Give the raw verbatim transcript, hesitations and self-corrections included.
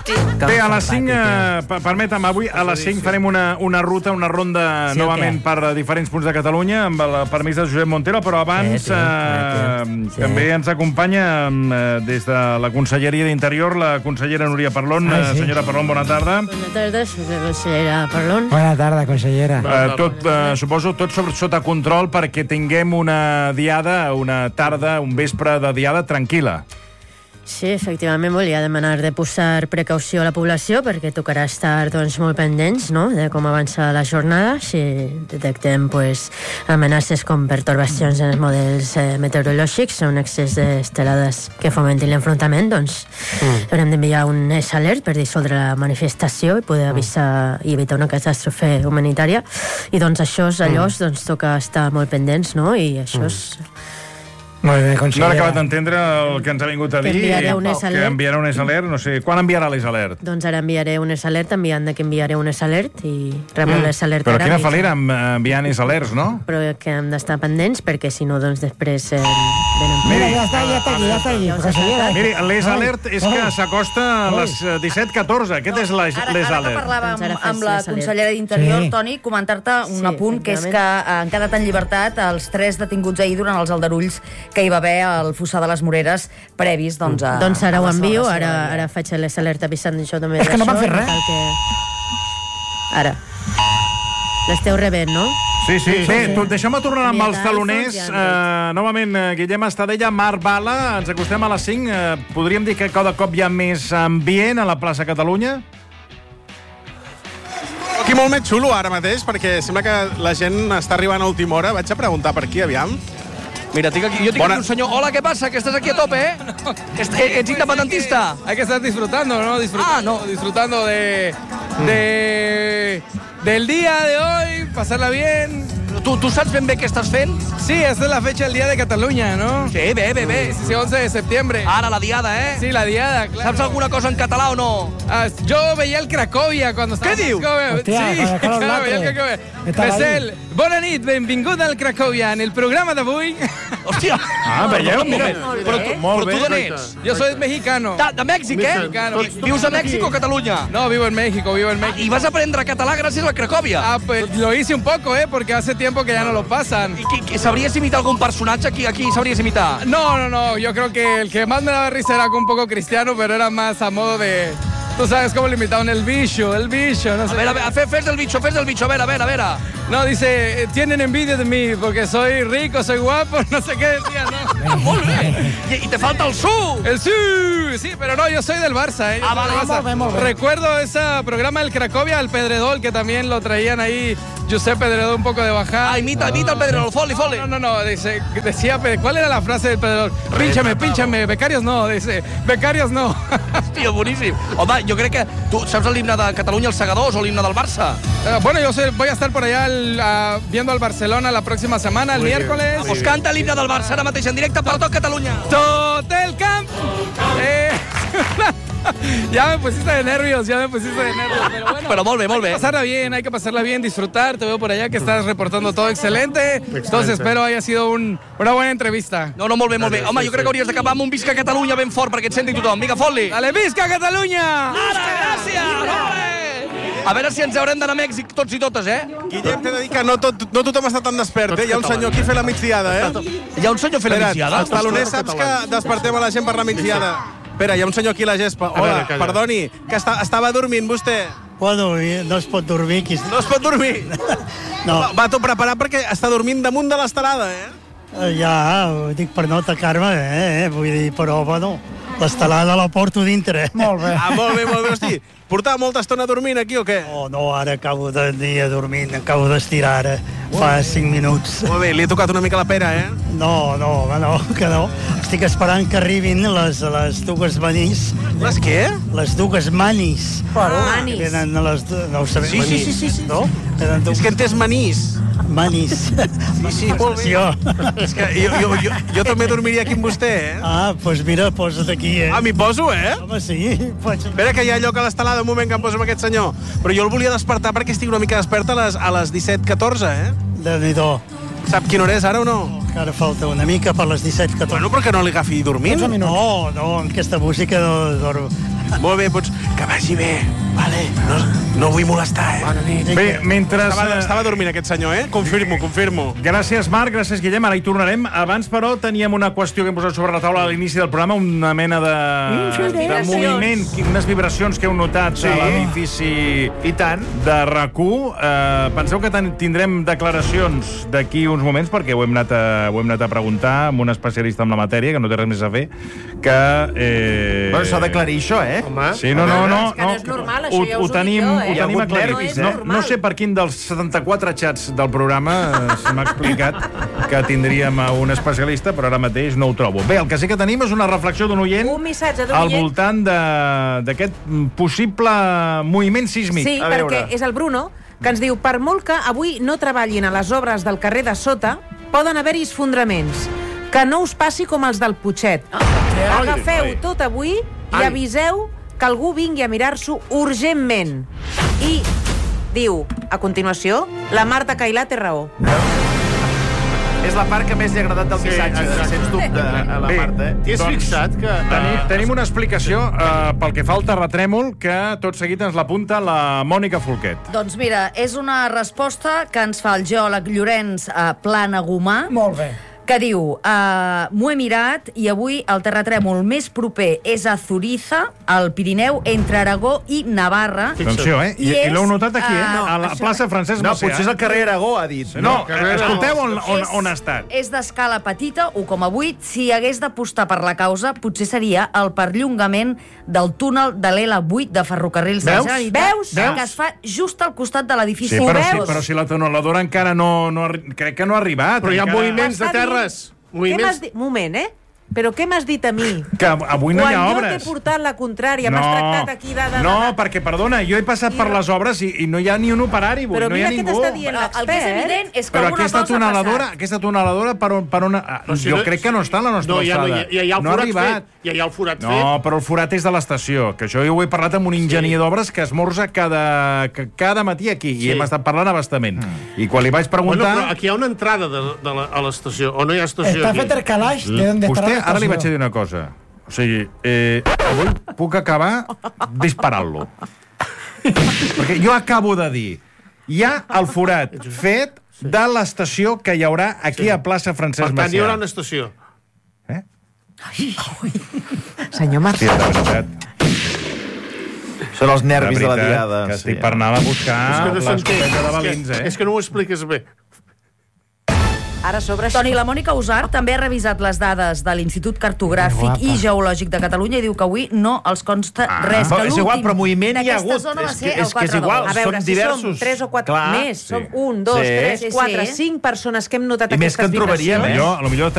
Bé, a les cinc, eh, permetem, avui a les cinc farem una, una ruta, una ronda Sí, novament què? per diferents punts de Catalunya, amb el permís de Josep Montero, però abans Sí, sí, eh, sí. també ens acompanya eh, des de la Conselleria d'Interior la consellera Núria Parlon. Ah, sí. Senyora Parlon, bona tarda. Bona tarda, soc la consellera Parlon. Bona tarda, consellera. Eh, tot, eh, suposo, tot sobre, sota control perquè tinguem una diada, una tarda, un vespre de diada tranquil·la. Sí, efectivament, volia demanar de posar precaució a la població perquè tocarà estar doncs, molt pendents, no?, de com avança la jornada. Si detectem pues, amenaces com pertorbacions en els models eh, meteorològics o un excés d'estelades que fomentin l'enfrontament, doncs mm. haurem d'enviar un S alert per dissoldre la manifestació i poder avisar i evitar una catàstrofe humanitària. I doncs això, allò, mm. doncs, toca estar molt pendents, no?, i això és... Molt bé, No he consellera. acabat d'entendre el que ens ha vingut a dir. Que enviaré un S alert. Que enviarà un S alert, no sé. Quan enviarà l'S alert? Doncs ara enviaré un S alert, enviant de que enviaré un S alert i rebem l'S alert Però ara. quina i- falera amb- enviant S alerts, no? Però que hem d'estar pendents perquè si no, doncs després eh, venen... Mira, ja està, ja està aquí, ja està aquí, Ja us ha consellera. Miri, l'S Ai, alert és que ai. s'acosta a les disset catorze. Aquest és l'S Ara, ara que alert. parlàvem Doncs ara fes amb la l'S alert. consellera d'Interior, Sí. Toni, comentar-te un Sí, apunt, que és que efectivament. han quedat en llibertat els tres detinguts ahir durant els aldarulls que hi va haver al Fossar de les Moreres previs doncs, a, Doncs ara a ho la envio, celebració. ara, ara faig l'S alert avisant això també És que no van d'això, fer res. cal Que... Ara. L'esteu rebent, no? Sí, sí. Bé, tu, deixa'm tornar amb Mira, els taloners. Alfons i Andrés. Uh, novament, uh, Guillem Estadella, Marc Bala. Ens acostem a les cinc. Uh, podríem dir que cada cop hi ha més ambient a la plaça Catalunya? Aquí molt més xulo ara mateix, perquè sembla que la gent està arribant a última hora. Vaig a preguntar per aquí, aviam. Mira, tinc aquí, yo tengo Bona- aquí un señor. Hola, ¿qué pasa? Que estás aquí a tope, ¿eh? Est- eh, ¿Eres independentista? Hay que estar disfrutando, ¿no? Disfrutando, Ah, no. disfrutando de, de del día de hoy, pasarla bien. Tu, tu saps ben bé què estàs fent? Sí, esta es la fecha del Día de Cataluña, ¿no? Sí, bé, bé, bé. Sí, once de septiembre. Ara la diada, eh? Sí, la diada, claro. Saps alguna cosa en català o no? Ah, yo veía el Cracovia cuando estaba... ¿Qué diu? Hòstia, sí, con el Carlos claro, veía el Latre. Cracovia. Estava ahí. Bessel, bona nit, benvingut al Cracovia. En el programa d'avui... Hòstia! Ah, veieu? Mira. Però tu, Molt però tu bé. d'on ets? Yo soy mexicano. De, de Mèxic, eh? Mexicano. Vius a Mèxic o a Catalunya? No, vivo en México, vivo en México. I vas aprendre català gràcies al Cracòvia. Ah, pues lo hice un poco, ¿eh? Porque hace tiempo que ya no lo pasan. I qui, qui, sabries imitar algun personatge? Aquí, aquí sabries imitar? No, no, no. Yo creo que el que más me daba risa era un poco cristiano, pero era más a modo de... Tú sabes cómo le imitaban el bicho, el bicho, no A sé. veure, a veure, fes, fes del bicho, fes del bicho, a veure, a veure, a veure. No, dice, eh, tienen envidia de mí porque soy rico, soy guapo, no sé qué decía, ¿no? Molt bé. I, I te falta el su. El sí, sí, pero no, yo soy del Barça, ¿eh? Yo Ah, soy del vale, Barça. molt bé, molt bé. Recuerdo ese programa del Cracovia, el Pedredol, que también lo traían ahí, Josep Pedredol, un poco de bajada. Ah, imita, imita el Pedrerol, foli, foli. No, no, no, dice, decía, ¿cuál era la frase del Pedredol? Pínchame, pínchame, becarios no, dice, becarios no. Hòstia, boníssim. Home, jo crec que... Tu saps l'himne de Catalunya, els segadors, o l'himne del Barça? Eh, bueno, yo soy- voy a estar por allá el, ah, viendo al Barcelona la próxima semana, el miércoles. Ah, doncs canta l'himne del Barça ara mateix en directe per tot Catalunya. Tot el camp. Eh, ya me pusiste de nervios, ya me pusiste de nervios. Pero bueno, Però molt bé, molt bé. hay que pasarla bien, hay que pasarla bien, disfrutar. Te veo por allá que estás reportando todo excelente. Entonces espero haya sido un, una buena entrevista. No, no, molt bé, molt bé. Home, jo crec que hauries d'acabar amb un Visca Catalunya ben fort perquè et senti tothom. Vinga, fot-li. ¡Dale, Visca Catalunya! Ara, gràcies! Ole! A veure si ens haurem d'anar a Mèxic tots i totes, eh? Guillem, t'he de dir que no, tot, no tothom està tan despert, eh? Hi ha un senyor aquí fent la migdiada, eh? Hi ha un senyor fent la Espera't, migdiada? els taloners saps que despertem a la gent per la migdiada. Espera, hi ha un senyor aquí a la gespa. Hola, perdoni, que està, estava dormint vostè. Bueno, no es pot dormir. Qui... No es pot dormir. No, Va, va tot preparat perquè està dormint damunt de l'estelada, eh? eh, ja, ho dic per no atacar-me, eh, eh? Vull dir, però, bueno, l'estelada la porto dintre. Molt bé. Ah, molt bé, molt bé. Hosti, portava molta estona dormint aquí o què? Oh, no, ara acabo de dia dormint, acabo d'estirar ara, fa cinc minuts. Molt bé, li he tocat una mica la pera, eh? No, no, home, no, que no. Estic esperant que arribin les, les dues manís. Les què? Les dues manis. Manis. Venen les... du- No ho sabem. Sí, sí, sí, sí, sí. No? Venen És dues que he entès manís. manis. Sí, sí, molt bé. Jo. És que jo, jo, jo, jo també dormiria aquí amb vostè, eh? Ah, doncs pues mira, posa't aquí, eh? Ah, m'hi poso, eh? Home, sí. Pots... Espera, que hi ha lloc a l'estelada, un moment que em poso amb aquest senyor. Però jo el volia despertar perquè estic una mica despert a les, a les disset catorze, eh? Déu-n'hi-do. Sap quina hora és ara o no? Encara falta una mica per les disset catorze. Bueno, però que no li agafi dormint. No, no, amb aquesta música no dormo. Molt bé, pots... Que vagi bé, vale? No, no vull molestar, eh? Bona nit. Bé, mentre... Estava, estava dormint aquest senyor, eh? Confirmo, confirmo. Gràcies, Marc, gràcies, Guillem, ara hi tornarem. Abans, però, teníem una qüestió que hem posat sobre la taula a l'inici del programa, una mena de, de moviment, unes vibracions que heu notat sí. a l'edifici I tant. de R A C U. Uh, penseu que tindrem declaracions d'aquí uns moments, perquè ho hem anat a, ho hem anat a preguntar amb un especialista en la matèria, que no té res més a fer, que... Eh... Bueno, s'ha d'aclarir això, eh? Home. Sí, no, no, no. És que no és normal, això ho, ja ho us ho tenim, dic jo, eh? ho tenim aclarit. No és No, normal. no sé per quin dels setanta-quatre xats del programa se m'ha explicat que tindríem un especialista, però ara mateix no ho trobo. Bé, el que sí que tenim és una reflexió d'un oient Un missatge d'un al oient. voltant de- d'aquest possible moviment sísmic. Sí, A perquè veure. és el Bruno, que ens diu, per molt que avui no treballin a les obres del carrer de sota, poden haver-hi esfondraments. Que no us passi com els del Putxet. Agafeu tot avui i aviseu que algú vingui a mirar-s'ho urgentment. I diu, a continuació, la Marta Cailà té raó. És la part que més li ha agradat del missatge, sens dubte, a la Bé, Marta. Eh? T'hi has Doncs, fixat que... Teni, tenim una explicació uh, pel que fa al terratrèmol que tot seguit ens l'apunta la Mònica Folquet. Doncs mira, és una resposta que ens fa el geòleg Llorenç uh, Planagumà. Molt bé. Que diu, uh, m'ho he mirat i avui el terratrèmol més proper és a Zuriza, al Pirineu, entre Aragó i Navarra. Atenció, eh? I, I i és, l'heu notat aquí, eh? uh, A la això- plaça Francesc No, Macià. potser és el carrer Aragó, ha dit. No, escolteu on, on, on ha estat. És d'escala petita, u coma vuit. Si hagués d'apostar per la causa, potser seria el perllongament del túnel de l'L vuit de Ferrocarrils de la Veus? Generalitat, Veus? que es fa just al costat de l'edifici. Sí, però, sí, Veus? però si la tuneladora encara no... no arri- crec que no ha arribat. Però hi ha encara... moviments de M'està dient- terres. Què m'has Moviments... dit? Moment, eh? Però què m'has dit a mi? Que avui no Quan hi ha jo obres. t'he portat la contrària, m'has tractat aquí de... de, de no, de... perquè, perdona, jo he passat I per re- les obres i, i no hi ha ni un operari, avui, Però no hi mira ha què ningú. t'està dient Però el que és l'expert. evident és que Però alguna aquesta cosa ha tuneladora, passat. aquesta tuneladora per on... Per on Però si jo no- crec que no està a la nostra No, ja, no, alçada. ja, ja hi ha el no ha forat arribat. fet. Ja hi ha el forat No, fet. però el forat és de l'estació, que això jo ho he parlat amb un enginyer d'obres que esmorza cada, que cada matí aquí, Sí. i hem estat parlant a bastament. Mm. I quan li vaig Bueno, preguntar... però aquí hi ha una entrada de, de la, a l'estació, o no hi ha estació Está aquí? fet el calaix de donde está Vostè, la ara li vaig estació. dir una cosa. O sigui, eh, avui puc acabar disparant-lo. Perquè jo acabo de dir, hi ha el forat fet de l'estació que hi haurà aquí a plaça Francesc Per tant, hi haurà Macià. una estació. Eh? Senyor Marc. Hòstia, de veritat. Són els nervis de, la veritat, diada. que estic per anar a buscar És que no s'entén. l'escopeta de És, balins, que, eh? és que no ho expliques bé. Ara sobre això. Toni, la Mònica Usart també ha revisat les dades de l'Institut Cartogràfic i Geològic de Catalunya i diu que avui no els consta res. però Que és igual, l'últim però moviment hi ha d'aquesta hagut. zona va És ser que- el és que és quatre igual. d'agost. A veure, Són si diversos. som tres o quatre Clar, més, sí. som un, dos, Sí. tres, Sí, quatre, sí. cinc persones que hem notat I més aquestes que en trobaríem, vibracions. eh? Jo, potser